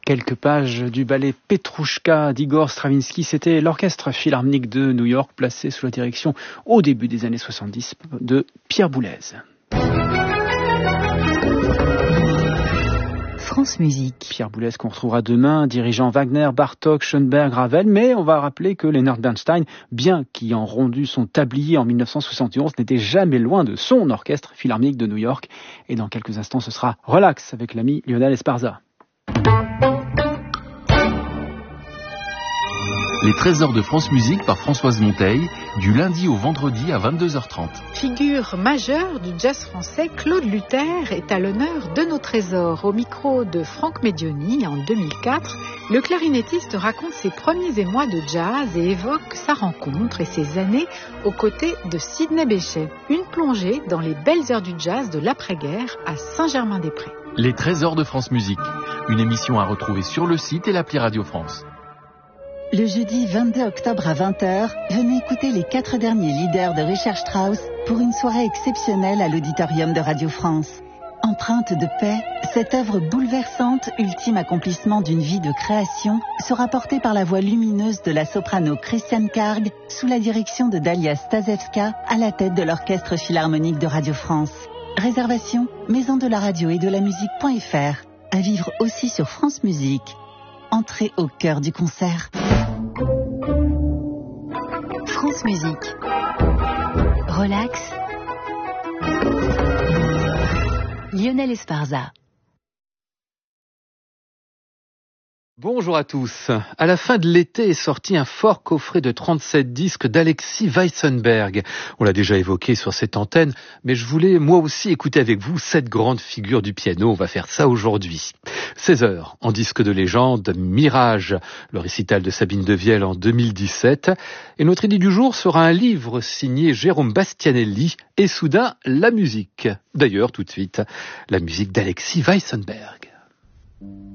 quelques pages du ballet Petrouchka d'Igor Stravinsky. C'était l'Orchestre Philharmonique de New York, placé sous la direction au début des années 70 de Pierre Boulez. France Musique. Pierre Boulez qu'on retrouvera demain, dirigeant Wagner, Bartók, Schoenberg, Ravel, mais on va rappeler que Leonard Bernstein, bien qu'ayant rendu son tablier en 1971, n'était jamais loin de son orchestre philharmonique de New York. Et dans quelques instants, ce sera Relax avec l'ami Lionel Esparza. Les trésors de France Musique par Françoise Monteil, du lundi au vendredi à 22h30. Figure majeure du jazz français, Claude Luther est à l'honneur de nos trésors. Au micro de Franck Medioni en 2004, le clarinettiste raconte ses premiers émois de jazz et évoque sa rencontre et ses années aux côtés de Sidney Bechet. Une plongée dans les belles heures du jazz de l'après-guerre à Saint-Germain-des-Prés. Les trésors de France Musique, une émission à retrouver sur le site et l'appli Radio France. Le jeudi 22 octobre à 20h, venez écouter les 4 derniers leaders de Richard Strauss pour une soirée exceptionnelle à l'auditorium de Radio France. Empreinte de paix, cette œuvre bouleversante, ultime accomplissement d'une vie de création, sera portée par la voix lumineuse de la soprano Christiane Karg sous la direction de Dalia Stasevska à la tête de l'Orchestre Philharmonique de Radio France. Réservation, maison de la radio et de la musique.fr. À vivre aussi sur France Musique. Entrez au cœur du concert. France Musique. Relax. Lionel Esparza. Bonjour à tous. À la fin de l'été est sorti un fort coffret de 37 disques d'Alexis Weissenberg. On l'a déjà évoqué sur cette antenne, mais je voulais moi aussi écouter avec vous cette grande figure du piano. On va faire ça aujourd'hui. 16 heures en disque de légende, Mirage, le récital de Sabine Devielle en 2017. Et notre idée du jour sera un livre signé Jérôme Bastianelli et soudain la musique. D'ailleurs, tout de suite, la musique d'Alexis Weissenberg.